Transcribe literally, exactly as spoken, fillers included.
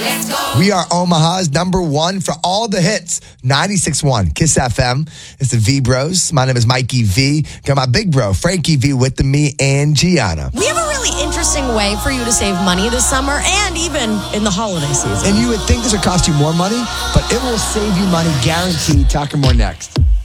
We are Omaha's number one for all the hits. ninety-six point one Kiss F M. It's the V Bros. My name is Mikey V. Got my big bro, Frankie V, with me and Gianna. We have a really interesting way for you to save money this summer and even in the holiday season. And you would think this would cost you more money, but it will save you money guaranteed. Talking more next.